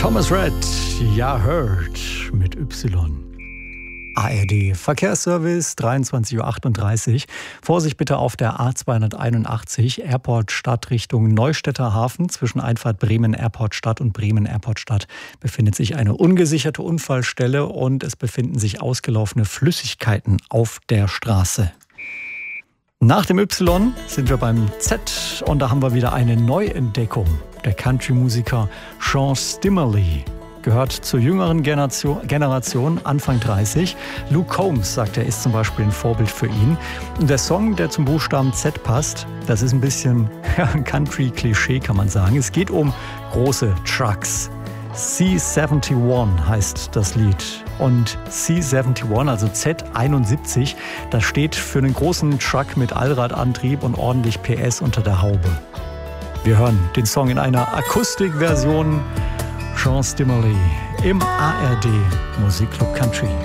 Thomas Red, ja hört mit Y. ARD Verkehrsservice, 23:38 Uhr. Vorsicht bitte auf der A281 Airport Stadt Richtung Neustädter Hafen. Zwischen Einfahrt Bremen Airport Stadt und Bremen Airport Stadt befindet sich eine ungesicherte Unfallstelle und es befinden sich ausgelaufene Flüssigkeiten auf der Straße. Nach dem Y sind wir beim Z und da haben wir wieder eine Neuentdeckung. Der Country-Musiker Sean Stimmerly gehört zur jüngeren Generation, Anfang 30. Luke Combs sagt, er ist zum Beispiel ein Vorbild für ihn. Und der Song, der zum Buchstaben Z passt, das ist ein bisschen ein Country-Klischee, kann man sagen. Es geht um große Trucks. C71 heißt das Lied. Und C71, also Z71, das steht für einen großen Truck mit Allradantrieb und ordentlich PS unter der Haube. Wir hören den Song in einer Akustikversion. Sean Stimmerly im ARD Musikclub Country.